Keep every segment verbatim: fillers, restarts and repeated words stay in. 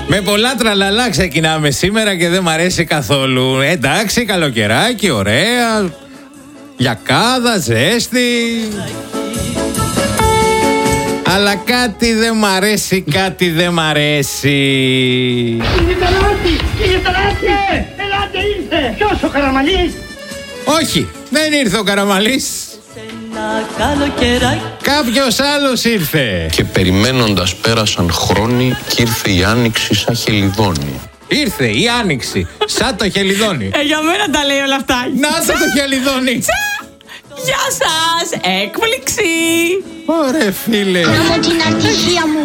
Με πολλά τραλαλά ξεκινάμε σήμερα και δεν μ' αρέσει καθόλου. Εντάξει, καλοκαιράκι, ωραία. Λιακάδα, ζέστη. Αλλά κάτι δεν μ' αρέσει, κάτι δεν μ' αρέσει. Κύριε Ταλάτη, κύριε Ταλάτη, ελάτε, ήρθε. Ποιος, ο Καραμαλής? Όχι, δεν ήρθε ο Καραμαλής. Κάποιος άλλος ήρθε. Και περιμένοντας πέρασαν χρόνοι και ήρθε η άνοιξη σαν χελιδόνι. Ήρθε η άνοιξη σαν το χελιδόνι. Ε, για μένα τα λέει όλα αυτά. Να το το χελιδόνι. Γεια σας, έκπληξη. Ωραία φίλε. Να μου την ατυχία μου.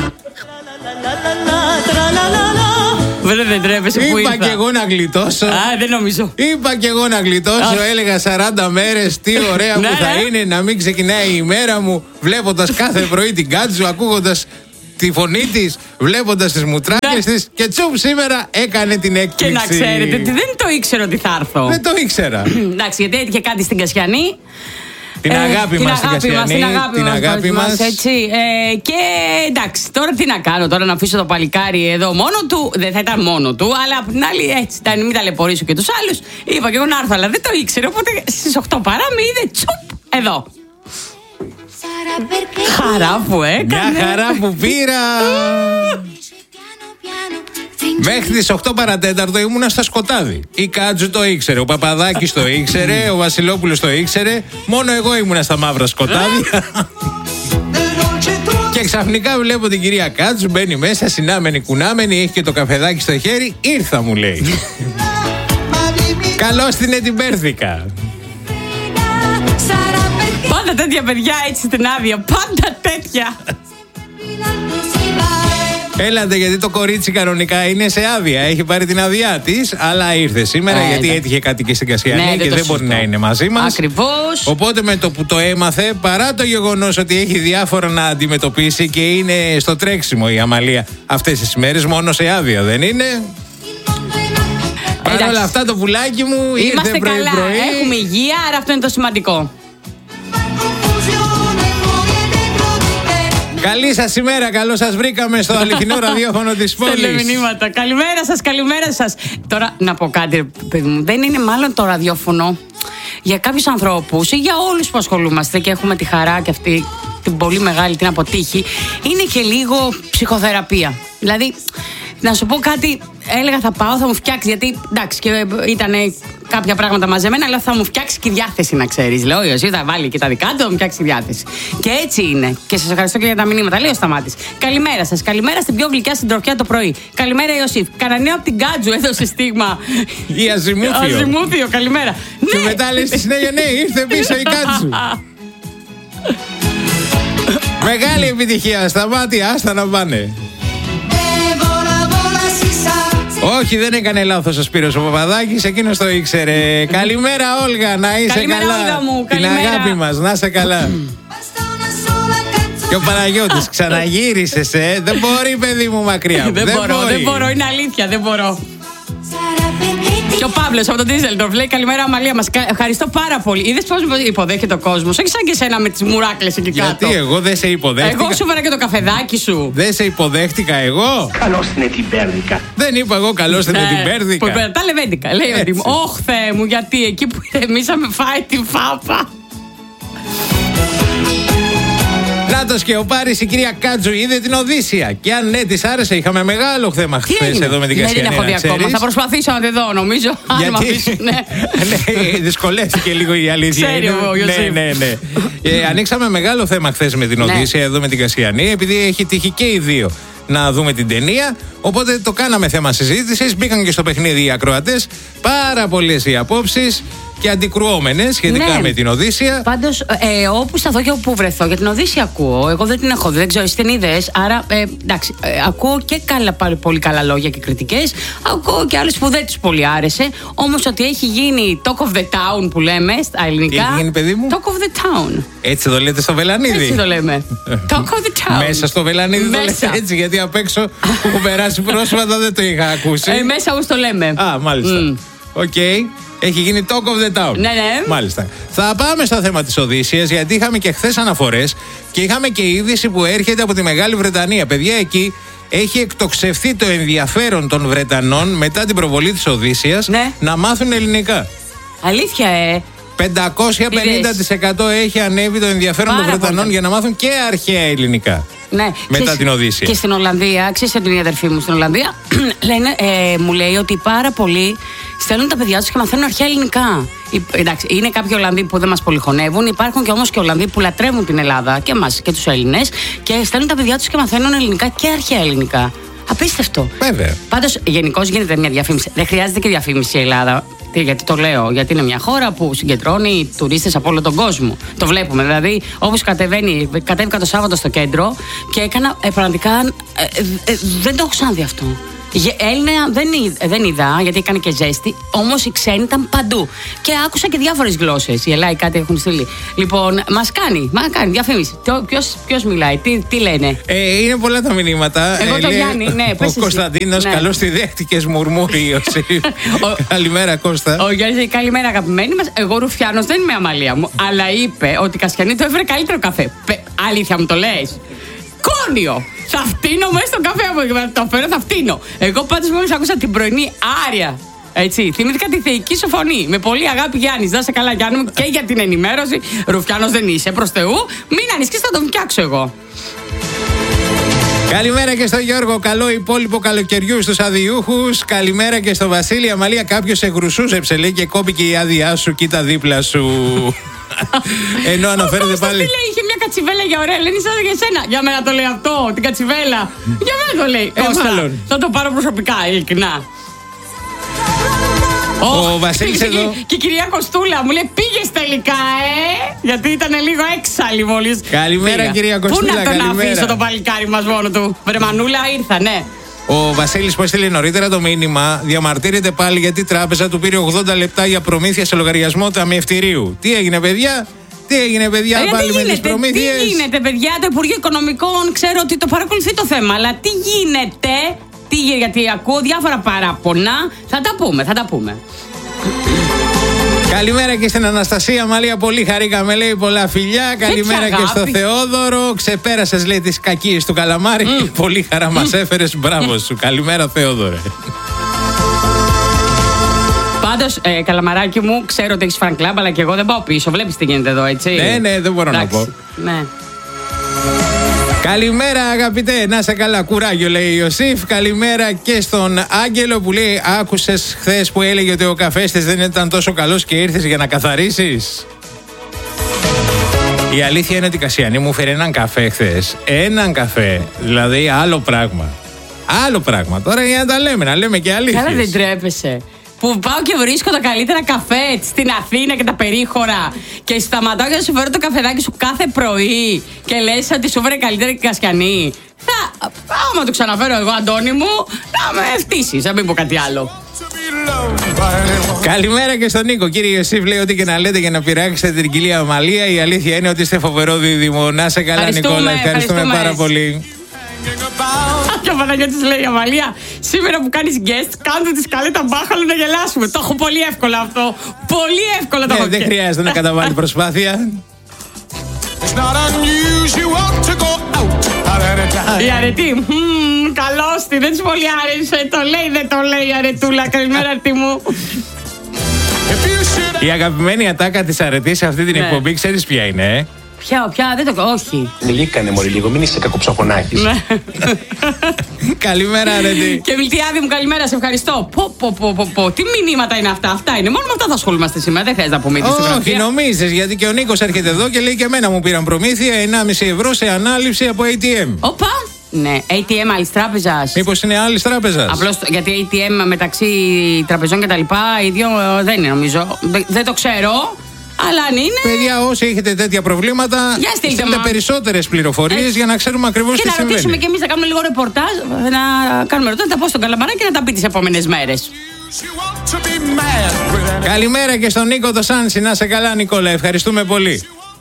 Βέβαια δεν τρέπεσαι που ήρθα. Είπα και εγώ να γλιτώσω. Α, δεν νομίζω. Είπα και εγώ να γλιτώσω. Έλεγα σαράντα μέρες τι ωραία που θα είναι να μην ξεκινάει η ημέρα μου βλέποντας κάθε πρωί την Κάτζου, ακούγοντας τη φωνή της, βλέποντας τις μουτράκες της και τσουπ σήμερα έκανε την έκπληξη. Και να ξέρετε ότι δεν το ήξερα ότι θα έρθω. Δεν το ήξερα. Εντάξει, γιατί έτυχε κάτι στην Κασιανή. Την Ε, αγάπη μας στην Κασιανή. Την αγάπη την μας, αγάπη μας, μας, έτσι. Ε, και εντάξει, τώρα τι να κάνω, τώρα να αφήσω το παλικάρι εδώ μόνο του. Δεν θα ήταν μόνο του, αλλά απ' την άλλη έτσι, τα, μην ταλαιπωρήσω και τους άλλους. Είπα και εγώ να έρθω, αλλά δεν το ήξερα. Οπότε στις οκτώ παρά με είδε τσουπ εδώ. Χαρά που έκανε. Μια χαρά που πήρα. Μέχρι τις οκτώ παρατέταρτο ήμουνα στο σκοτάδι. Η Κάτζου το ήξερε, ο Παπαδάκης το ήξερε, ο Βασιλόπουλος το ήξερε. Μόνο εγώ ήμουνα στα μαύρα σκοτάδια. Και ξαφνικά βλέπω την κυρία Κάτζου, μπαίνει μέσα, συνάμενη, κουνάμενη, έχει και το καφεδάκι στο χέρι. Ήρθα, μου λέει. Καλώς την ετυμπέρθηκα. Πάντα τέτοια παιδιά έτσι στην άδεια. Πάντα τέτοια. Έλατε, γιατί το κορίτσι κανονικά είναι σε άδεια. Έχει πάρει την άδειά της, αλλά ήρθε σήμερα ε, γιατί ναι. έτυχε κάτι και στην Κασιανή ναι, και δεν μπορεί να είναι μαζί μας. Ακριβώς. Οπότε με το που το έμαθε, παρά το γεγονός ότι έχει διάφορα να αντιμετωπίσει και είναι στο τρέξιμο η Αμαλία αυτές τις μέρες, μόνο σε άδεια δεν είναι. Παρ' όλα αυτά το πουλάκι μου ήρθε Είμαστε πρωί, καλά, πρωί. έχουμε υγεία, άρα αυτό είναι το σημαντικό. Καλή σας ημέρα, καλώς σας βρήκαμε στο αληθινό ραδιόφωνο της πόλης. Στέλνω μηνύματα. Καλημέρα σας, καλημέρα σας. Τώρα να πω κάτι, παιδί μου. Δεν είναι μάλλον το ραδιόφωνο για κάποιους ανθρώπους ή για όλους που ασχολούμαστε και έχουμε τη χαρά και αυτή την πολύ μεγάλη την αποτύχει. Είναι και λίγο ψυχοθεραπεία. Δηλαδή, να σου πω κάτι, έλεγα θα πάω, θα μου φτιάξει. Γιατί εντάξει, και ήταν κάποια πράγματα μαζεμένα, αλλά θα μου φτιάξει και η διάθεση, να ξέρεις. Λέω, Ιωσήφ θα βάλει και τα δικά του, θα μου φτιάξει τη διάθεση. Και έτσι είναι. Και σας ευχαριστώ και για τα μηνύματα. Λέει ο Σταμάτης. Καλημέρα σας. Καλημέρα στην πιο γλυκιά συντροφιά το πρωί. Καλημέρα, Ιωσήφ. Κανένα από την Κάτζου έδωσε στίγμα. Η Αζιμούθιο. Αζιμούθιο, καλημέρα. Και ναι. Μετά λέει στη συνέχεια, ναι, ήρθε πίσω η Κάτζου. Μεγάλη επιτυχία. Σταμάτη, άστα να πάνε. Όχι, δεν έκανε λάθος ο Σπύρος ο Παπαδάκης, εκείνος το ήξερε. Καλημέρα, Όλγα, να είσαι Καλημέρα, καλά. Όλγα μου, την καλημέρα. αγάπη μας, να είσαι καλά. Και ο Παναγιώτης, ξαναγύρισες, ε. Δεν μπορεί, παιδί μου, μακριά. δεν, δεν μπορώ, μπορεί. δεν μπορώ, είναι αλήθεια, δεν μπορώ. Και ο Παύλος από τον Ντίζελντορφ λέει καλημέρα, Αμαλία μας. Ευχαριστώ πάρα πολύ. Είδες πώς υποδέχεται ο κόσμος. Όχι σαν και σένα με τις μουράκλες εκεί κάτω. Γιατί εγώ δεν σε υποδέχτηκα. Εγώ σου φέρα και το καφεδάκι σου. Δεν σε υποδέχτηκα εγώ. Καλώς την ετυμπέρδικα. Δεν είπα εγώ καλώς την ετυμπέρδικα. Που τα λεβέντικα. Λέει ότι όχ Θεέ μου, γιατί εκεί που εμείς φάει την φάπα. Νάτος και ο Πάρης, η κυρία Κάτζου είδε την Οδύσσια. Και αν ναι, της άρεσε, είχαμε μεγάλο θέμα χθες εδώ με την Κασιανή. Δεν την έχω δει ακόμα. Θα προσπαθήσω να τη δω, νομίζω. Αν Γιατί... με αφήσουν, ναι. ναι, δυσκολεύτηκε λίγο η αλήθεια. Ξέρει ο Ιωσήφ. Ναι, ναι, ναι. ε, ανοίξαμε μεγάλο θέμα χθες με την Οδύσσια εδώ με την Κασιανή, επειδή έχει τύχει και οι δύο να δούμε την ταινία. Οπότε το κάναμε θέμα συζήτησης. Μπήκαν και στο παιχνίδι οι ακροατές. Πάρα πολλές οι απόψεις και αντικρουόμενες σχετικά ναι. με την Οδύσσια. Πάντως, ε, όπου σταθώ και όπου βρεθώ, για την Οδύσσια ακούω. Εγώ δεν την έχω δει, δεν ξέρω, εσύ την είδες. Άρα, ε, εντάξει, ε, ακούω και καλά, πάλι, πολύ καλά λόγια και κριτικές. Ακούω και άλλες που δεν τους πολύ άρεσε. Όμως ότι έχει γίνει talk of the town που λέμε στα ελληνικά. Τι έχει γίνει, παιδί μου? Talk of the town. Έτσι το λέτε στο Βελανίδι. Έτσι το λέμε. Talk of the town. Μέσα στο Βελανίδι το λέτε έτσι, γιατί απ' έξω που έχω περάσει πρόσφατα δεν το είχα ακούσει. Ε, μέσα όμως το λέμε. Α, μάλιστα. Οκ. Mm. Okay. Έχει γίνει talk of the town. Ναι, ναι. Μάλιστα. Θα πάμε στο θέμα της Οδύσσιας, γιατί είχαμε και χθες αναφορές και είχαμε και είδηση που έρχεται από τη Μεγάλη Βρετανία. Παιδιά, εκεί έχει εκτοξευθεί το ενδιαφέρον των Βρετανών μετά την προβολή της Οδύσσειας, ναι, να μάθουν ελληνικά. Αλήθεια, ε. πεντακόσια πενήντα τοις εκατό έχει ανέβει το ενδιαφέρον Πάρα των Βρετανών πολύ. για να μάθουν και αρχαία ελληνικά. Ναι. Μετά Ξέρεις, την Οδύσσεια. Και στην Ολλανδία, ξέρεις την αδερφή μου στην Ολλανδία, λένε, ε, μου λέει ότι πάρα πολλοί στέλνουν τα παιδιά τους και μαθαίνουν αρχαία ελληνικά. Εντάξει, είναι κάποιοι Ολλανδοί που δεν μας πολυχωνεύουν, υπάρχουν και όμως και Ολλανδοί που λατρεύουν την Ελλάδα και εμάς και τους Έλληνες και στέλνουν τα παιδιά τους και μαθαίνουν ελληνικά και αρχαία ελληνικά. Απίστευτο. Βέβαια. Πάντως, γενικώς γίνεται μια διαφήμιση. Δεν χρειάζεται και διαφήμιση η Ελλάδα. Γιατί το λέω, γιατί είναι μια χώρα που συγκεντρώνει τουρίστες από όλο τον κόσμο. Το βλέπουμε. Δηλαδή, όπως κατεβαίνει, κατέβηκα το Σάββατο στο κέντρο και έκανα ε, πραγματικά. Ε, ε, ε, δεν το έχω ξαναδεί αυτό. Έλληνα δεν, δεν είδα, γιατί έκανε και ζέστη, όμως οι ξένοι ήταν παντού. Και άκουσα και διάφορες γλώσσες. Οι Ελλάδοι κάτι έχουν στείλει. Λοιπόν, μας κάνει, μας κάνει διαφήμιση. Ποιος, ποιος μιλάει, τι, τι λένε. Ε, είναι πολλά τα μηνύματα. Εγώ ε, το λέει, Γιάννη, ναι, ο Κωνσταντίνος, ναι. Καλώς τη δέχτηκες, μουρμούρι. Καλημέρα, Κώστα. Ο Γιάννης, καλημέρα, αγαπημένοι μας. Εγώ Ρουφιάνος δεν είμαι Αμαλία μου, αλλά είπε ότι η Κασιανή του έφερε καλύτερο καφέ. Πε, αλήθεια μου το λες. Κόνιο! Θα φτύνω μέσα στον καφέ μου. Το φέρω, θα φτύνω. Εγώ πάντως μόλις άκουσα την πρωινή Άρια. Έτσι, θυμήθηκα τη θεϊκή σου φωνή. Με πολύ αγάπη, Γιάννης. Να σε καλά, Γιάννη μου, και για την ενημέρωση. Ρουφιάνος δεν είσαι, προς Θεού. Μην ανησυχείς, θα τον φτιάξω εγώ. Καλημέρα και στον Γιώργο. Καλό υπόλοιπο καλοκαιριού στους αδειούχους. Καλημέρα και στον Βασίλη. Αμαλία, κάποιος σε γρουσούζεψε, λέει, και κόπηκε η άδειά σου. Κοίτα δίπλα σου. Ενώ αναφέρεται πάλι. Τι λέει, είχε μια κατσιβέλα για ωραία, λένε σαν για εσένα. Για μένα το λέει αυτό, την κατσιβέλα. Για μένα το λέει. Ε, Κώστα, θα το πάρω προσωπικά, ειλικρινά. Ο oh, Βασίλης εδώ. Και, και η κυρία Κοστούλα μου λέει, πήγες τελικά, ε! Γιατί ήταν λίγο έξαλλη μόλις. Καλημέρα, πήγα. Κυρία Κοστούλα. Πού να τον καλημέρα. αφήσω το παλικάρι μας μόνο του. Βρεμανούλα ήρθα, ναι. Ο Βασίλης που έστειλε νωρίτερα το μήνυμα διαμαρτύρεται πάλι γιατί η τράπεζα του πήρε ογδόντα λεπτά για προμήθεια σε λογαριασμό ταμιευτηρίου. Τι έγινε, παιδιά? Τι έγινε, παιδιά, ε, πάλι με τις προμήθειες? Τι γίνεται, παιδιά? Το Υπουργείο Οικονομικών ξέρω ότι το παρακολουθεί το θέμα, αλλά τι γίνεται? Τι γίνεται, γιατί ακούω διάφορα παράπονα. Θα τα πούμε, θα τα πούμε. Καλημέρα και στην Αναστασία Μαλία, πολύ χαρήκαμε, λέει, πολλά φιλιά. Καλημέρα και στο Θεόδωρο. Ξεπέρασες, λέει, τις κακίες του καλαμάρι. Mm. Πολύ χαρά μας έφερες, μπράβο σου. Καλημέρα, Θεόδωρε. Πάντως, ε, καλαμαράκι μου, ξέρω ότι έχεις φαν κλαμπ, αλλά και εγώ δεν πάω πίσω. Βλέπεις τι γίνεται εδώ, έτσι? Ναι, ναι, δεν μπορώ Εντάξει. να πω. Ναι. Καλημέρα, αγαπητέ, να σε καλά, κουράγιο, λέει η Ιωσήφ. Καλημέρα και στον Άγγελο που λέει, άκουσες χθες που έλεγε ότι ο καφές της δεν ήταν τόσο καλός και ήρθες για να καθαρίσεις? Η αλήθεια είναι ότι η Κασιανή μου φέρε έναν καφέ χθες. Έναν καφέ, δηλαδή άλλο πράγμα. Άλλο πράγμα. Τώρα για να τα λέμε, να λέμε και αλήθειες. Καλά, δεν τρέπεσαι. Που πάω και βρίσκω τα καλύτερα καφέ στην Αθήνα και τα περίχωρα και σταματάω για να σου φέρω το καφεδάκι σου κάθε πρωί και λες ότι σου φέρε καλύτερα και η Κασιανή. Θα, άμα το ξαναφέρω εγώ, Αντώνη μου, να με ευτύσεις, να μην πω κάτι άλλο. Καλημέρα και στον Νίκο. Κύριε Ιωσήφ, λέει ότι και να λέτε για να πειράξετε την κυρία Αμαλία, η αλήθεια είναι ότι είστε φοβερό δίδυμο. Να σε καλά, Νικόλα, ευχαριστούμε πάρα πολύ. Και ο Παναγιώτης λέει, Αμαλία, σήμερα που κάνεις guest, κάντε τη σκαλέτα μπάχαλο να γελάσουμε. Το έχω πολύ εύκολα αυτό. Πολύ εύκολα το έχω. Δεν χρειάζεται να καταβάλει προσπάθεια. Η αρετή, καλώς τη, δεν της πολύ άρεσε. Το λέει, δεν το λέει η αρετούλα. Καλημέρα, αρετή μου. Η αγαπημένη ατάκα της αρετής σε αυτή την εκπομπή, ξέρεις ποια είναι, ε? Ποια, ποια, δεν το. Όχι. Λύκανε μωρή λίγο, μην είσαι κακοψαχωνάκης. Καλημέρα, Αρετή. Και Μιλτιάδη μου, καλημέρα, σε ευχαριστώ. Πω, πω, πω, πω, πω. Τι μηνύματα είναι αυτά, αυτά είναι. Μόνο με αυτά θα ασχολούμαστε σήμερα. Δεν χρειάζεται να πούμε τη Όχι, νομίζεις, γιατί και ο Νίκος έρχεται εδώ και λέει και εμένα μου πήραν προμήθεια ενάμιση ευρώ σε ανάληψη από έι τι εμ. Όπα. Ναι, έι τι εμ άλλη τράπεζα. Μήπως είναι άλλη τράπεζα? Απλώς γιατί έι τι εμ μεταξύ τραπεζών και τα λοιπά, ίδιο δεν είναι νομίζω. Δεν το ξέρω. Αλλά αν είναι. Παιδιά, όσοι έχετε τέτοια προβλήματα, στείλτε περισσότερες πληροφορίες για να ξέρουμε ακριβώς τι συμβαίνει. Και να ρωτήσουμε και εμείς να κάνουμε λίγο ρεπορτάζ, να κάνουμε ρωτά, να τα πω στον Καλαμαρά και να τα πει τις επόμενες μέρες. Καλημέρα και στον Νίκο το Σάνση. Να σε καλά, Νικόλα. Ευχαριστούμε πολύ.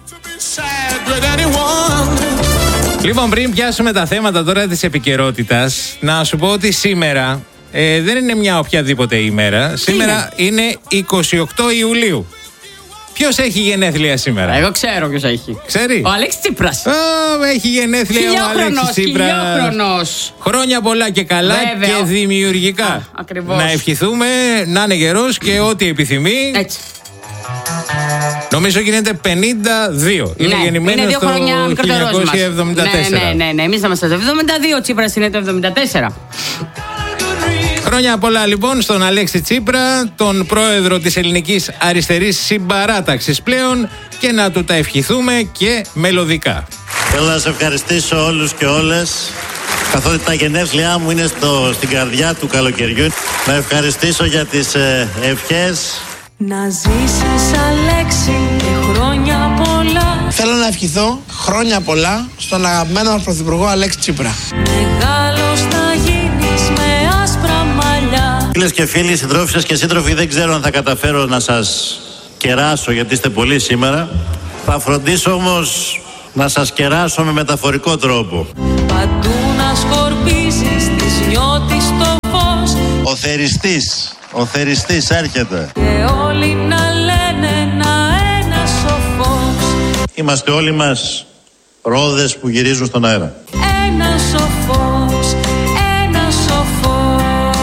Λοιπόν, πριν πιάσουμε τα θέματα τώρα της επικαιρότητας, να σου πω ότι σήμερα ε, δεν είναι μια οποιαδήποτε ημέρα. Σήμερα είναι εικοστή ογδόη Ιουλίου. Ποιος έχει γενέθλια σήμερα? Εγώ ξέρω ποιος έχει. Ξέρει? Ο Αλέξης Τσίπρας. Oh, έχει γενέθλια ο Αλέξης Τσίπρας. Χιλιόχρονος. Χρόνια πολλά και καλά. Βέβαια. Και δημιουργικά. Α, ακριβώς. Να ευχηθούμε να είναι γερός και ό,τι επιθυμεί. Έτσι. Νομίζω γίνεται πενήντα δύο. Είναι ναι, γεννημένο είναι δύο στο χρόνια χίλια εννιακόσια εβδομήντα τέσσερα. Ναι, ναι, ναι, ναι. Εμείς είμαστε το εβδομήντα δύο, ο Τσίπρας είναι το εβδομήντα τέσσερα. Χρόνια πολλά λοιπόν στον Αλέξη Τσίπρα, τον πρόεδρο της Ελληνικής Αριστερής Συμπαράταξης πλέον, και να του τα ευχηθούμε και μελωδικά. Θέλω να σε ευχαριστήσω όλους και όλες, καθότι τα γενέθλιά μου είναι στο, στην καρδιά του καλοκαιριού. Να ευχαριστήσω για τις ε, ευχές. Να ζήσεις, Αλέξη, και χρόνια πολλά. Θέλω να ευχηθώ χρόνια πολλά στον αγαπημένο μας πρωθυπουργό Αλέξη Τσίπρα. Μεγάλος θα γίνεις με άσπρα μαλλιά. Φίλες και φίλοι, συντρόφισσες και σύντροφοι, δεν ξέρω αν θα καταφέρω να σας κεράσω, γιατί είστε πολλοί σήμερα. Θα φροντίσω όμως να σας κεράσω με μεταφορικό τρόπο. Παντού να σκορπίζεις, της νιώτης το φως. Ο θεριστής, ο θεριστής έρχεται. Και όλοι να λένε να ένα σοφός. Είμαστε όλοι μας ρόδες που γυρίζουν στον αέρα. Ένα σοφός, ένα σοφός.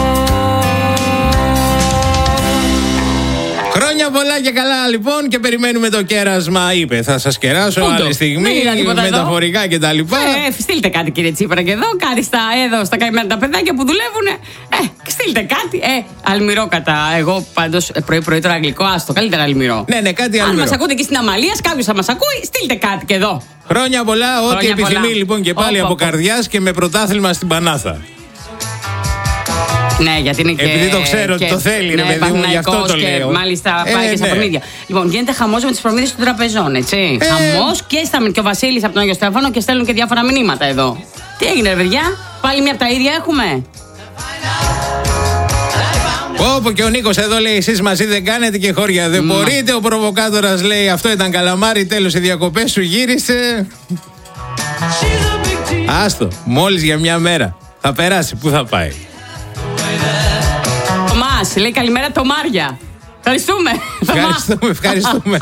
Χρόνια πολλά και καλά λοιπόν, και περιμένουμε το κέρασμα. Είπε θα σας κεράσω Πούντο. άλλη στιγμή, μεταφορικά και τα λοιπά. Ε, στείλτε κάτι κύριε Τσίπρα και εδώ, κάτι στα, εδώ στα καημένα τα παιδάκια που δουλεύουν. Ε, στείλτε κάτι. Ε, αλμυρό κατά. Εγώ πάντως πρωί-πρωί τώρα αγγλικό, άστο, καλύτερα αλμυρό. Ναι, ναι, κάτι αλμυρό. αλμυρό. Αν μας ακούτε και στην Αμαλίας, κάποιος θα μας ακούει, στείλτε κάτι και εδώ. Χρόνια πολλά, ό,τι Χρόνια επιθυμεί πολλά. λοιπόν και πάλι Οπ, από οπ, καρδιάς και με πρωτάθλημα στην Πανάθα. Ναι, γιατί είναι και. Επειδή το ξέρω ότι το θέλει, ρε παιδί μου, γι' αυτό το και λέω. μάλιστα Ε, πάει και στα ναι. παιχνίδια. Λοιπόν, γίνεται χαμός με τις προμήθειες των τραπεζών, έτσι. Ε. Χαμός και, στα, και ο Βασίλης από τον Άγιο Στέφανο, και στέλνουν και διάφορα μηνύματα εδώ. Τι έγινε, ρε παιδιά, πάλι μια από τα ίδια έχουμε. Όπου και ο Νίκος εδώ λέει: εσείς μαζί δεν κάνετε και χώρια δεν Μα. μπορείτε. Ο προβοκάτορας λέει: αυτό ήταν καλαμάρι, τέλος οι διακοπές σου γύρισε. Άστο, μόλις για μια μέρα. Θα περάσει, πού θα πάει? Το Μας λέει καλημέρα το Μάρια. Ευχαριστούμε. Ευχαριστούμε, ευχαριστούμε.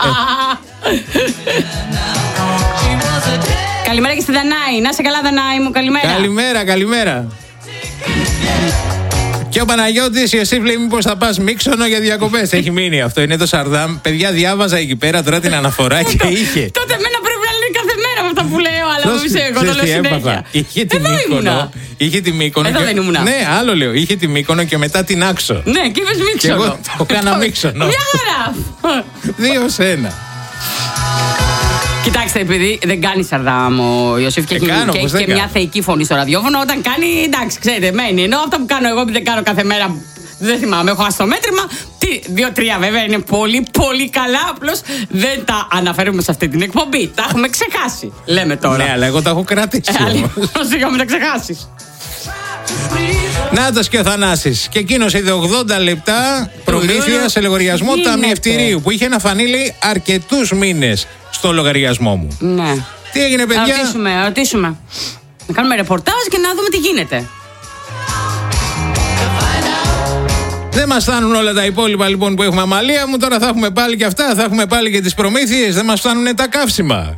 Καλημέρα και στη Δανάη. Να είσαι καλά, Δανάη μου, καλημέρα. Καλημέρα, καλημέρα. Και ο Παναγιώτης Ιωσήφ λέει: μήπως θα πας Μίξονο για διακοπές? Έχει μείνει αυτό, είναι το Σαρδάμ. Παιδιά, διάβαζα εκεί πέρα τώρα την αναφορά και είχε. Τότε εμένα πρέπει να λένε κάθε μέρα με αυτά που λέω, αλλά Δώσε, δεν εγώ το ξέρεις λέω τι συνέχεια. έπαθα? Είχε τη Εδώ Μύκονο. ήμουνα. Είχε τη Μύκονο. Εδώ και- δεν ήμουνα. Ναι, άλλο λέω. Είχε τη Μύκονο και μετά την Άξο. Ναι, και είπες Και Μίξονο. εγώ το κάνα Μίξονο. Μια χαρά. Δύο σε ένα. Κοιτάξτε, επειδή δεν κάνει Σαρδάμ ο Ιωσήφ και Ε, έχει, κάνω, και, πώς έχει δεν και μια κάνω. θεϊκή φωνή στο ραδιόφωνο, όταν κάνει, εντάξει, ξέρετε, μένει. Ενώ αυτά που κάνω εγώ, επειδή δεν κάνω κάθε μέρα, δεν θυμάμαι, έχω αστό μέτρημα. Τι, δύο-τρία βέβαια είναι πολύ, πολύ καλά. Απλώς δεν τα αναφέρουμε σε αυτή την εκπομπή. Τα έχουμε ξεχάσει, λέμε τώρα. Ναι, αλλά εγώ τα έχω κρατήσει. Ε, όμως. αλλιώς σιγά μην τα ξεχάσεις. Νάτος και ο Θανάσης. Και εκείνος είδε ογδόντα λεπτά προμήθεια σε λογαριασμό Γίνεται. ταμιευτηρίου που είχε να φανεί, λέει, αρκετούς μήνες στο λογαριασμό μου. Ναι. Τι έγινε, Θα παιδιά? ρωτήσουμε, θα ρωτήσουμε. Να κάνουμε ρεπορτάζ και να δούμε τι γίνεται. Δεν μας φτάνουν όλα τα υπόλοιπα λοιπόν που έχουμε, Αμαλία μου. Τώρα θα έχουμε πάλι και αυτά. Θα έχουμε πάλι και τις προμήθειες. Δεν μας φτάνουν τα καύσιμα.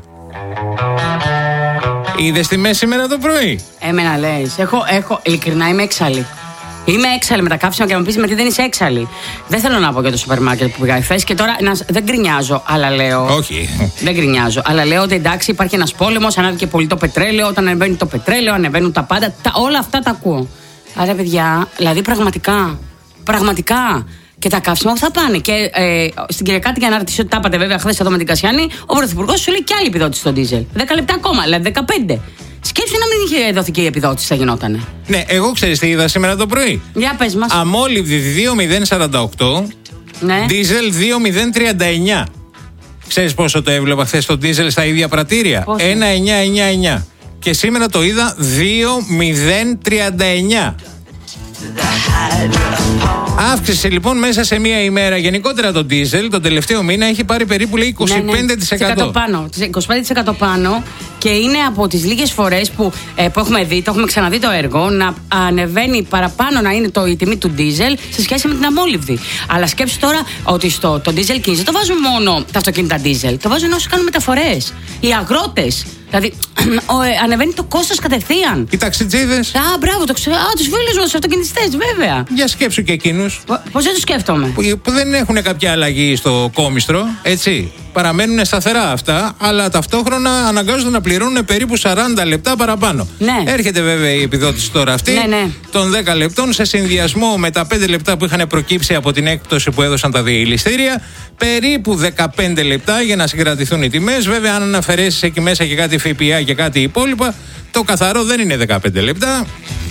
Είδες τη μέση σήμερα το πρωί? Εμένα λες. Έχω, έχω, ειλικρινά είμαι έξαλλη. Είμαι έξαλλη με τα καύσιμα και να μου πεις με τι δεν είσαι έξαλλη. Δεν θέλω να πω για το σούπερ μάρκετ που πήγα χθες και τώρα να, δεν γκρινιάζω, αλλά λέω. Όχι. Δεν γκρινιάζω, αλλά λέω ότι εντάξει, υπάρχει ένας πόλεμος, ανέβηκε πολύ το πετρέλαιο. Όταν ανεβαίνει το πετρέλαιο, ανεβαίνουν τα πάντα. Τα, όλα αυτά τα ακούω. Άρα, παιδιά, δηλαδή πραγματικά. Πραγματικά. Και τα καύσιμα που θα πάνε. Και ε, στην Κυριακάτη, για να ρωτήσω ότι τα είπατε βέβαια χθες εδώ με την Κασιάνη, ο Πρωθυπουργός σου λέει και άλλη επιδότηση στο ντίζελ. δέκα λεπτά ακόμα, δηλαδή δεκαπέντε. Σκέψου να μην είχε δοθεί και η επιδότηση, θα γινότανε. Ναι, εγώ ξέρεις τι είδα σήμερα το πρωί? Για πες μας. Αμόλυβδη δύο μηδέν σαράντα οκτώ, Ναι. ντίζελ δύο μηδέν τριάντα εννιά. Ξέρεις πόσο το έβλεπα χθες το ντίζελ στα ίδια πρατήρια? Πόσο? ένα εννιά εννιά εννιά. Και σήμερα το είδα δύο μηδέν τριάντα εννιά. Αύξηση λοιπόν μέσα σε μία ημέρα. Γενικότερα το ντίζελ τον τελευταίο μήνα έχει πάρει περίπου λέει, είκοσι πέντε τοις εκατό. Ναι, ναι, πάνω, είκοσι πέντε τοις εκατό πάνω, και είναι από τις λίγες φορές που, ε, που έχουμε δει, το έχουμε ξαναδεί το έργο, να ανεβαίνει παραπάνω να είναι το, η τιμή του ντίζελ σε σχέση με την αμόλυβδη. Αλλά σκέψου τώρα ότι στο το ντίζελ κίνηση δεν το βάζουν μόνο τα αυτοκίνητα ντίζελ, το βάζουν όσοι κάνουν μεταφορές, οι αγρότες. Δηλαδή, ο, ε, ανεβαίνει το κόστος κατευθείαν. Οι ταξιτζίδες. Α, μπράβο, το ξέρω. Α, τους φίλους μας, τους αυτοκινητιστές, βέβαια. Για σκέψου και εκείνους. Πώς δεν τους σκέφτομαι. Που, που δεν έχουν κάποια αλλαγή στο κόμιστρο, έτσι. Παραμένουν σταθερά αυτά, αλλά ταυτόχρονα αναγκάζονται να πληρώνουν περίπου σαράντα λεπτά παραπάνω. Ναι. Έρχεται βέβαια η επιδότηση τώρα αυτή ναι, ναι. των δέκα λεπτών σε συνδυασμό με τα πέντε λεπτά που είχαν προκύψει από την έκπτωση που έδωσαν τα διελιστήρια. Περίπου δεκαπέντε λεπτά για να συγκρατηθούν οι τιμές. Βέβαια, αν αναφερέσεις εκεί μέσα και κάτι ΦΠΑ και κάτι υπόλοιπα, το καθαρό δεν είναι δεκαπέντε λεπτά.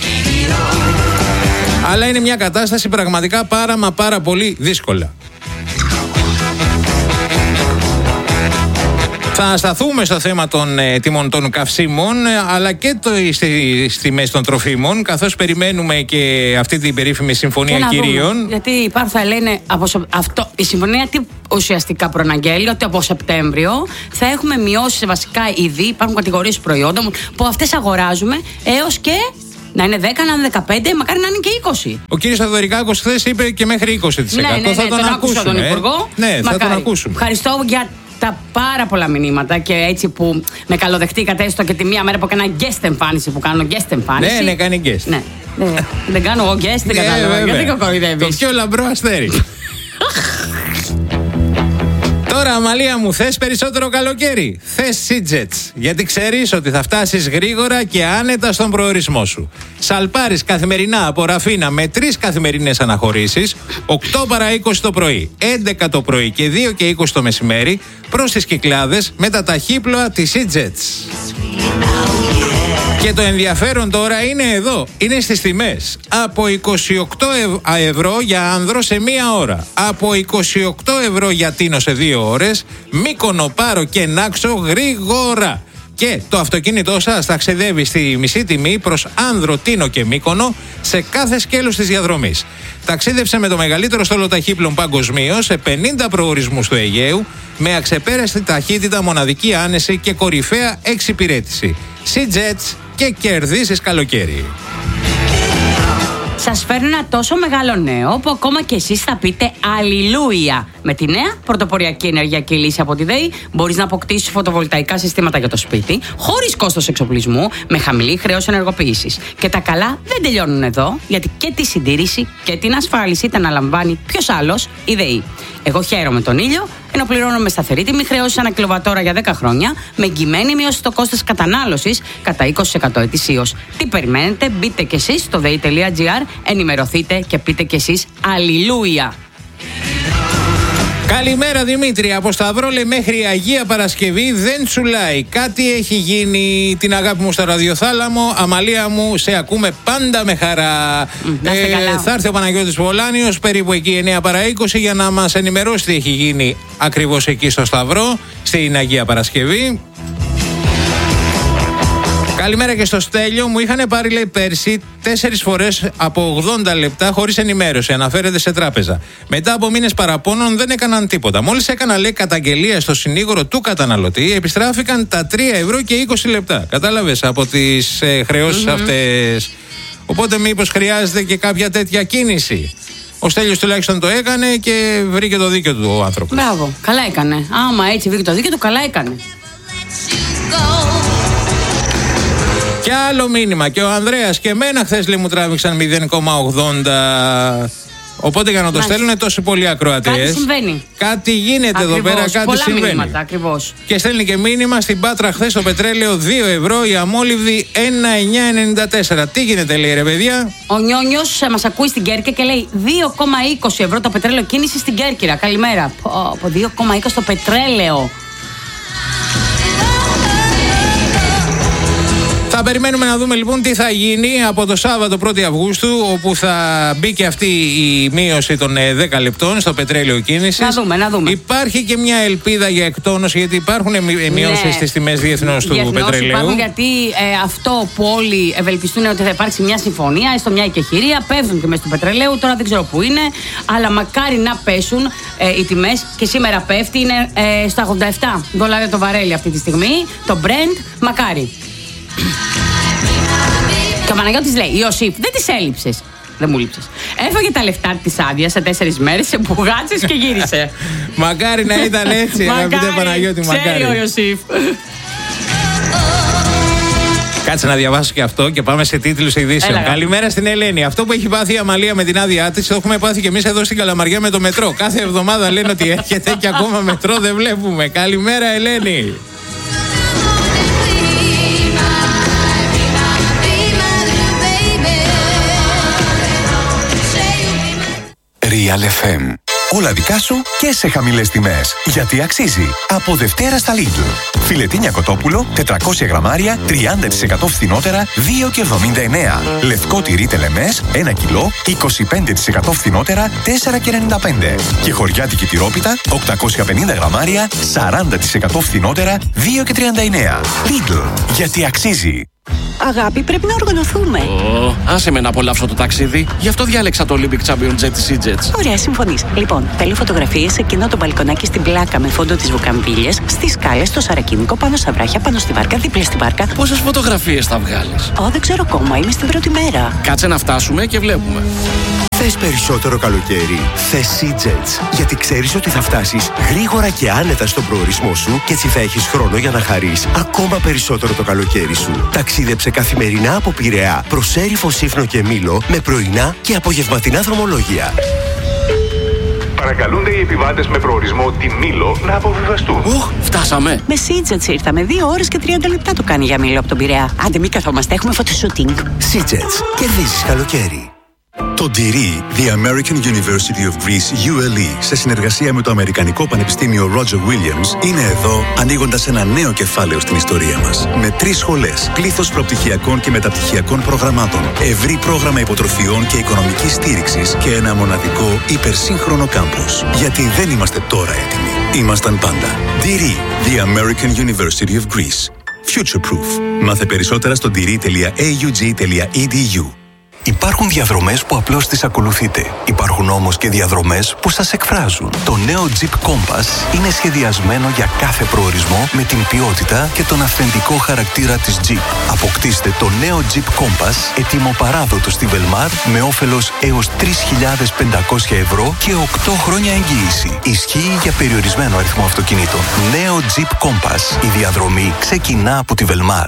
Αλλά είναι μια κατάσταση πραγματικά πάρα μα πάρα πολύ δύσκολα. Θα σταθούμε στο θέμα των ε, τιμών των καυσίμων, ε, αλλά και το, στις τιμές των τροφίμων, καθώς περιμένουμε και αυτή την περίφημη συμφωνία κυρίων. Δούμε, γιατί υπάρχουν, θα λένε, από, αυτό, η συμφωνία τι ουσιαστικά προαναγγέλει, ότι από Σεπτέμβριο θα έχουμε μειώσει σε βασικά είδη, υπάρχουν κατηγορίες προϊόντων που αυτές αγοράζουμε έως και να είναι δέκα, να είναι δεκαπέντε, μακάρι να είναι και είκοσι. Ο κύριος Θαδωρικάκος χθες είπε και μέχρι είκοσι τοις εκατό. Ναι, ναι, ναι, θα τον, τον ακούσουμε. Τον Υπουργό. Ναι, μακάρι. θα τον ακούσουμε. Ευχαριστώ για τα πάρα πολλά μηνύματα και έτσι που με καλοδεχτήκατε, έστω και τη μία μέρα που έκανα guest εμφάνιση, που κάνω guest εμφάνιση. Ναι, ναι, κάνει guest. Ναι. ναι. Δεν κάνω εγώ guest, δεν κατάλαβα. Γιατί κοκοϊδεύεις. Το πιο λαμπρό αστέρι. Τώρα, Αμαλία μου, θες περισσότερο καλοκαίρι? Θες Σίτζετς, γιατί ξέρεις ότι θα φτάσεις γρήγορα και άνετα στον προορισμό σου. Σαλπάρεις καθημερινά από Ραφίνα με τρεις καθημερινές αναχωρήσεις, οκτώ παρά είκοσι το πρωί, έντεκα το πρωί και δύο και είκοσι το μεσημέρι, προς τις Κυκλάδες με τα ταχύπλοα της Σίτζετς. Και το ενδιαφέρον τώρα είναι εδώ, είναι στις τιμές. Από είκοσι οκτώ ευρώ για άνδρο σε μία ώρα. Από είκοσι οκτώ ευρώ για Τίνο σε δύο ώρες. Μύκονο, Πάρο και Νάξο γρήγορα. Και το αυτοκίνητό σας ταξιδεύει στη μισή τιμή προς Άνδρο, Τίνο και Μύκονο σε κάθε σκέλος της διαδρομής. Ταξίδεψε με το μεγαλύτερο στόλο ταχύπλων παγκοσμίως σε πενήντα προορισμούς του Αιγαίου με αξεπέραστη ταχύτητα, μοναδική άνεση και κορυφαία εξυπηρέτηση. Σίτζετς και κερδίσεις καλοκαίρι. Σας φέρνω ένα τόσο μεγάλο νέο που ακόμα και εσείς θα πείτε αλληλούια. Με τη νέα πρωτοποριακή ενεργειακή λύση από τη ΔΕΗ μπορείς να αποκτήσεις φωτοβολταϊκά συστήματα για το σπίτι, χωρίς κόστος εξοπλισμού, με χαμηλή χρέωση ενεργοποίησης. Και τα καλά δεν τελειώνουν εδώ, γιατί και τη συντήρηση και την ασφάλιση τα αναλαμβάνει ποιος άλλος? Η ΔΕΗ. Εγώ χαίρομαι τον ήλιο, ενώ πληρώνω με σταθερή τιμή χρέωση ανά κιλοβατόρα για δέκα χρόνια, με εγγυημένη μείωση στο κόστος κατανάλωσης κατά είκοσι τοις εκατό ετησίως. Τι περιμένετε? Μπείτε κι εσείς στο δέη τελεία τζι άρ, ενημερωθείτε και πείτε κι εσείς αλληλούια. Καλημέρα Δημήτρη, από Σταυρόλε μέχρι Αγία Παρασκευή δεν τσουλάει. Κάτι έχει γίνει, την αγάπη μου στο ραδιοθάλαμο. Αμαλία μου, σε ακούμε πάντα με χαρά. Mm, ε, θα έρθει ο Παναγιώτης Βολάνιος περίπου εκεί εννιά παρά είκοσι για να μας ενημερώσει τι έχει γίνει ακριβώς εκεί στο Σταυρό, στην Αγία Παρασκευή. Καλημέρα και στο Στέλιο. Μου είχαν πάρει, λέει, πέρσι τέσσερις φορές από ογδόντα λεπτά χωρίς ενημέρωση. Αναφέρεται σε τράπεζα. Μετά από μήνες παραπώνων δεν έκαναν τίποτα. Μόλις έκανα, λέει, καταγγελία στο συνήγορο του καταναλωτή, επιστράφηκαν τα τρία ευρώ και είκοσι λεπτά. Κατάλαβες, από τις ε, χρεώσεις mm-hmm. αυτές. Οπότε μήπως χρειάζεται και κάποια τέτοια κίνηση? Ο Στέλιος τουλάχιστον το έκανε και βρήκε το δίκιο του ο άνθρωπος. Μπράβο, καλά έκανε. Άμα έτσι βρήκε το δίκιο του, καλά έκανε. Και άλλο μήνυμα. Και ο Ανδρέας και εμένα χθες, λέει, μου τράβηξαν μηδέν κόμμα ογδόντα. Οπότε για να το στέλνουν τόσοι πολλοί ακροατές. Κάτι συμβαίνει. Κάτι γίνεται ακριβώς, εδώ πέρα, κάτι πολλά συμβαίνει. Μηνύματα, ακριβώς. Και στέλνει και μήνυμα στην Πάτρα χθες το πετρέλαιο δύο ευρώ, η αμόλυβδη ένα εννιά ενενήντα τέσσερα. Τι γίνεται, λέει, ρε παιδιά? Ο Νιόνιος ε, μας ακούει στην Κέρκυρα και λέει δύο κόμμα είκοσι ευρώ το πετρέλαιο κίνηση στην Κέρκυρα. Καλημέρα. Από δύο κόμμα είκοσι το πετρέλαιο. Θα περιμένουμε να δούμε λοιπόν τι θα γίνει από το Σάββατο πρώτη Αυγούστου, όπου θα μπει και αυτή η μείωση των δέκα λεπτών στο πετρέλαιο κίνησης. Να δούμε, να δούμε. Υπάρχει και μια ελπίδα για εκτόνωση, γιατί υπάρχουν μειώσεις ναι. στις τιμές διεθνώς του διεθνώς πετρελαίου. Υπάρχουν, γιατί ε, αυτό που όλοι ευελπιστούν ότι θα υπάρξει μια συμφωνία, έστω μια εκεχηρία, πέφτουν τιμές του πετρελαίου. Τώρα δεν ξέρω πού είναι, αλλά μακάρι να πέσουν ε, οι τιμές. Και σήμερα πέφτει, είναι ε, στα ογδόντα επτά δολάρια το βαρέλι αυτή τη στιγμή. Το Brent, μακάρι. Και ο Παναγιώτης λέει: Ιωσήφ, δεν τις έλειψες. Δεν μου λείψες. Έφαγε τα λεφτά της άδειας σε τέσσερις μέρες, σε μπουγάτσες και γύρισε. Μακάρι να ήταν έτσι, αγαπητέ Παναγιώτη, μακάρι. Ξέρει ο Ιωσήφ. Κάτσε να διαβάσω και αυτό και πάμε σε τίτλους ειδήσεων. Έλα. Καλημέρα στην Ελένη. Αυτό που έχει πάθει η Αμαλία με την άδειά της, το έχουμε πάθει και εμείς εδώ στην Καλαμαριά με το μετρό. Κάθε εβδομάδα λένε ότι έρχεται και ακόμα μετρό δεν βλέπουμε. Καλημέρα, Ελένη. Real εφ εμ. Όλα δικά σου και σε χαμηλές τιμές. Γιατί αξίζει. Από Δευτέρα στα Lidl. Φιλετίνια κοτόπουλο, τετρακόσια γραμμάρια, τριάντα τοις εκατό φθηνότερα, δύο και εβδομήντα εννέα. Λευκό τυρί τελεμές, ένα κιλό, είκοσι πέντε τοις εκατό φθηνότερα, τέσσερα και ενενήντα πέντε. Και χωριάτικη τυρόπιτα, οκτακόσια πενήντα γραμμάρια, σαράντα τοις εκατό φθηνότερα, δύο και τριάντα εννέα. Lidl. Γιατί αξίζει. Αγάπη, πρέπει να οργανωθούμε. Oh, άσε με να απολαύσω το ταξίδι. Γι' αυτό διάλεξα το Olympic Champion Jet της E-Jets. Ωραία, συμφωνείς. Λοιπόν, θέλω φωτογραφίες σε εκείνο το μπαλκονάκι στην πλάκα με φόντο τις βουκαμβίλιες, στις σκάλες, στο Σαρακίνικο, πάνω στα βράχια, πάνω στη βάρκα, δίπλα στη βάρκα. Πόσες φωτογραφίες θα βγάλεις? Ω, δεν ξέρω ακόμα. Είμαι στην πρώτη μέρα. Κάτσε να φτάσουμε και βλέπουμε. Θες περισσότερο καλοκαίρι? Θες E-Jets. Γιατί ξέρεις ότι θα φτάσεις γρήγορα και άνετα στον προορισμό σου και έτσι θα έχεις χρόνο για να χαρείς ακόμα περισσότερο το καλοκαίρι σου. Ταξίδεψε καθημερινά από Πειραιά προς Έρυφο, Σύφνο και Μήλο με πρωινά και απογευματινά δρομολόγια. Παρακαλούνται οι επιβάτες με προορισμό τη Μήλο να αποβιβαστούν. Οχ, φτάσαμε. Με E-Jets ήρθαμε. Δύο ώρες και τριάντα λεπτά το κάνει για Μήλο από τον Πειραιά. Άντε, μην καθόμαστε, έχουμε φωτοσούτινγκ. E-Jets. Κερδίζεις καλοκαίρι. Το ντι ι, The American University of Greece, γιου ελ ι, σε συνεργασία με το Αμερικανικό Πανεπιστήμιο Roger Williams, είναι εδώ ανοίγοντας ένα νέο κεφάλαιο στην ιστορία μας. Με τρεις σχολές, πλήθος προπτυχιακών και μεταπτυχιακών προγραμμάτων, ευρύ πρόγραμμα υποτροφιών και οικονομικής στήριξης και ένα μοναδικό υπερσύγχρονο κάμπους. Γιατί δεν είμαστε τώρα έτοιμοι. Ήμασταν πάντα. ντι ι, The American University of Greece. Future Proof. Μάθε περισσότερα στο ντι ι τελεία έι γιου τζι τελεία ι ντι γιου. Υπάρχουν διαδρομές που απλώς τις ακολουθείτε. Υπάρχουν όμως και διαδρομές που σας εκφράζουν. Το νέο Jeep Compass είναι σχεδιασμένο για κάθε προορισμό με την ποιότητα και τον αυθεντικό χαρακτήρα της Jeep. Αποκτήστε το νέο Jeep Compass έτοιμο παράδοτο στη Velmar με όφελος έως τρεις χιλιάδες πεντακόσια ευρώ και οκτώ χρόνια εγγύηση. Ισχύει για περιορισμένο αριθμό αυτοκινήτων. Νέο Jeep Compass. Η διαδρομή ξεκινά από τη Velmar.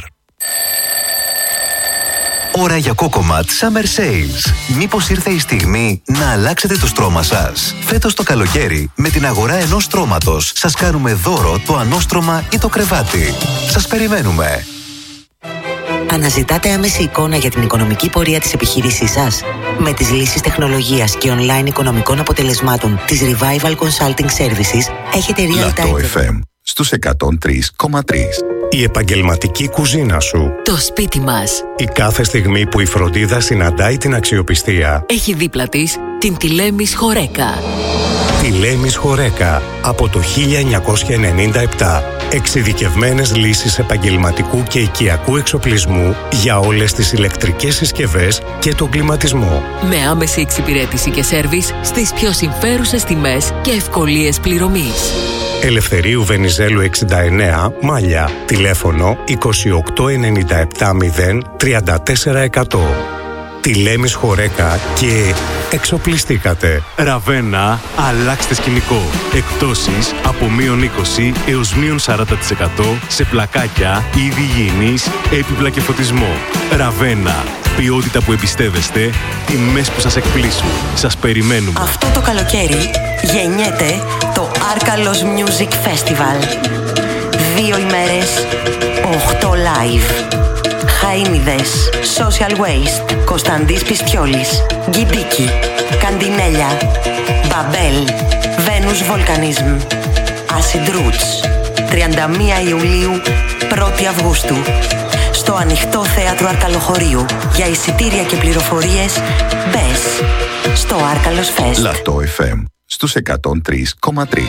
Ώρα για Cocomat Summer Sales. Μήπως ήρθε η στιγμή να αλλάξετε το στρώμα σας? Φέτος το καλοκαίρι, με την αγορά ενός στρώματος, σας κάνουμε δώρο το ανώστρωμα ή το κρεβάτι. Σας περιμένουμε. Αναζητάτε άμεση εικόνα για την οικονομική πορεία της επιχείρησής σας? Με τις λύσεις τεχνολογίας και online οικονομικών αποτελεσμάτων της Revival Consulting Services έχετε real time. Λατό εφ εμ στους εκατόν τρία κόμμα τρία. Η επαγγελματική κουζίνα σου. Το σπίτι μας. Η κάθε στιγμή που η φροντίδα συναντάει την αξιοπιστία. Έχει δίπλα της την Τηλέμις Χορέκα. Τηλέμις Χορέκα από το χίλια εννιακόσια ενενήντα επτά. Εξειδικευμένες λύσεις επαγγελματικού και οικιακού εξοπλισμού για όλες τις ηλεκτρικές συσκευές και τον κλιματισμό. Με άμεση εξυπηρέτηση και σέρβις στις πιο συμφέρουσες τιμές και ευκολίες πληρωμής. Ελευθερίου Βενιζέλου εξήντα εννέα, Μάλια. Τηλέφωνο είκοσι οκτώ ενενήντα επτά μηδέν τριάντα τέσσερα εκατό. Τηλέμις Χορέκα και εξοπλιστήκατε. Ραβένα, αλλάξτε σκηνικό. Εκπτώσεις από μείον είκοσι έως μείον σαράντα τοις εκατό σε πλακάκια, είδη υγιεινής, έπιπλα και φωτισμό. Ραβένα. Ποιότητα που εμπιστεύεστε, τιμές που σας εκπλήσουν. Σας περιμένουμε. Αυτό το καλοκαίρι γεννιέται το Arkalos Music Festival. Δύο ημέρες, οχτώ live. Χαΐνιδες, Social Waste, Κωνσταντής Πιστιόλης, Γκιμπίκι, Καντινέλια, Μπαμπέλ, Venus Volcanism, Acid Roots. τριάντα μία Ιουλίου, πρώτη Αυγούστου. στο ανοιχτό θέατρο Αρκαλοχωρίου. Για εισιτήρια και πληροφορίες μπες στο Άρκαλος Fest. Λατό εφ εμ στους εκατόν τρία κόμμα τρία.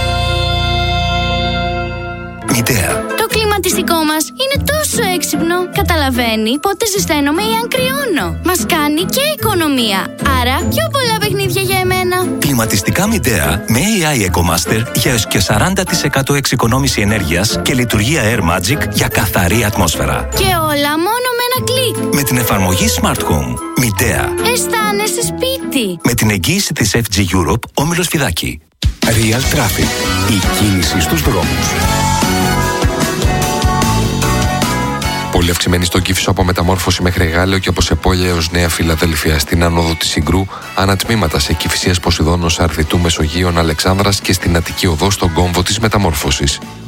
Μητέα. Το κλιματιστικό μας είναι τόσο έξυπνο. Καταλαβαίνει πότε ζεσταίνομαι ή αν κρυώνω. Μας κάνει και οικονομία. Άρα πιο πολλά παιχνίδια για εμένα. Κλιματιστικά Μητέα με έι άι EcoMaster για έως και σαράντα τοις εκατό εξοικονόμηση ενέργειας και λειτουργία Air Magic για καθαρή ατμόσφαιρα. Και όλα μόνο με ένα κλικ. Με την εφαρμογή Smart Home. Μητέα. Αισθάνεσαι σπίτι. Με την εγγύηση της εφ τζι Europe, Όμιλος Φιδάκη. Real Traffic. Η κίνηση στους δρόμους. Πολύ αυξημένη στον Κύφισο από Μεταμόρφωση μέχρι Γάλεο και από Σεπόλια έως Νέα Φιλαδέλφια. Στην άνοδο της Συγκρού, ανατμήματα σε Κηφισίας Ποσειδώνος, Αρδιτού, Μεσογείων, Αλεξάνδρας και στην Αττική Οδό στον κόμβο της Μεταμόρφωσης.